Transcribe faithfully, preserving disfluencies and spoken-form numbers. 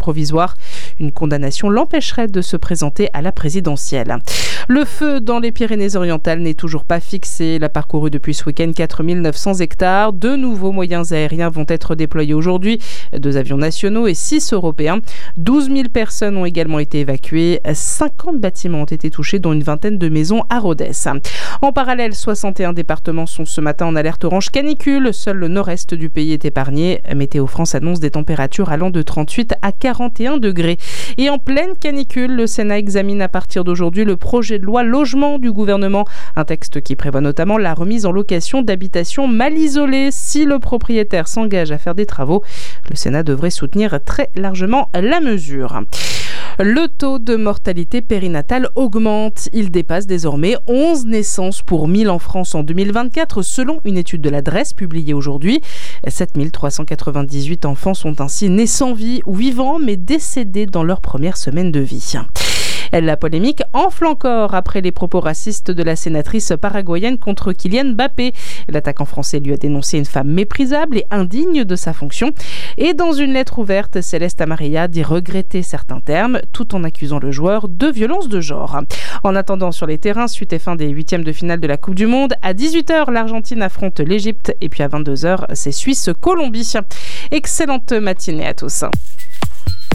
provisoire. Une condamnation l'empêcherait de se présenter à la présidentielle. Le feu dans les Pyrénées-Orientales n'est toujours pas fixé. Il a parcouru depuis ce week-end quatre mille neuf cents hectares. De nouveaux moyens aériens vont être déployés aujourd'hui. Deux avions nationaux et six européens. douze mille personnes ont également été évacuées. cinquante bâtiments ont été touchés, dont une vingtaine de maisons à Rodez. En parallèle, soixante et un départements sont ce matin en alerte orange canicule. Seul le nord-est du pays est épargné. Météo France annonce des températures allant de trente-huit à quarante et un degrés. Et en pleine canicule, le Sénat examine à partir d'aujourd'hui le projet de loi logement du gouvernement. Un texte qui prévoit notamment la remise en location d'habitations mal isolées. Si le propriétaire s'engage à faire des travaux, le Sénat devrait soutenir très largement la mesure. Le taux de mortalité périnatale augmente. Il dépasse désormais onze naissances pour mille en France en deux mille vingt-quatre, selon une étude de la D R E S publiée aujourd'hui. sept mille trois cent quatre-vingt-dix-huit enfants sont ainsi nés sans vie ou vivants, mais décédés dans leur première semaine de vie. La polémique enfle encore après les propos racistes de la sénatrice paraguayenne contre Kylian Mbappé. L'attaquant français lui a dénoncé une femme méprisable et indigne de sa fonction. Et dans une lettre ouverte, Céleste Amarilla dit regretter certains termes, tout en accusant le joueur de violence de genre. En attendant, sur les terrains, suite et fin des huitièmes de finale de la Coupe du Monde, à dix-huit heures, l'Argentine affronte l'Égypte et puis à vingt-deux heures, c'est Suisse-Colombie. Excellente matinée à tous.